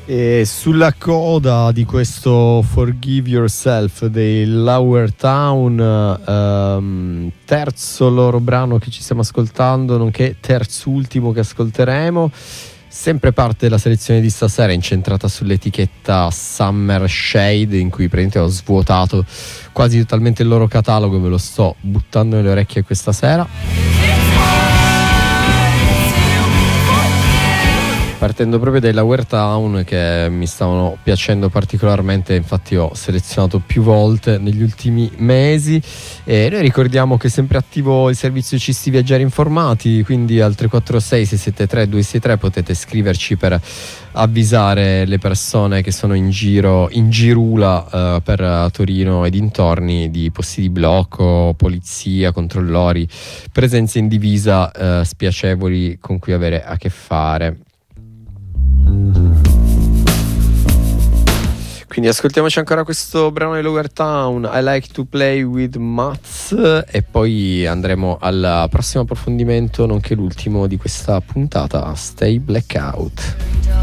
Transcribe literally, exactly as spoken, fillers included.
E sulla coda di questo Forgive Yourself dei Lower Town, ehm, terzo loro brano che ci stiamo ascoltando, nonché terzultimo che ascolteremo, sempre parte della selezione di stasera, incentrata sull'etichetta Summer Shade, in cui praticamente ho svuotato quasi totalmente il loro catalogo, me lo sto buttando nelle orecchie questa sera. Partendo proprio dai Lower Town, che mi stavano piacendo particolarmente, infatti ho selezionato più volte negli ultimi mesi. E noi ricordiamo che è sempre attivo il servizio Cisti Viaggiare Informati, quindi al tre quattro sei sei sette tre due sei tre potete scriverci per avvisare le persone che sono in giro, in girula eh, per Torino e dintorni, di posti di blocco, polizia, controllori, presenze in divisa eh, spiacevoli con cui avere a che fare. Quindi ascoltiamoci ancora questo brano di Lower Town, I Like to Play with Mats, e poi andremo al prossimo approfondimento, nonché l'ultimo di questa puntata, Stay Blackout.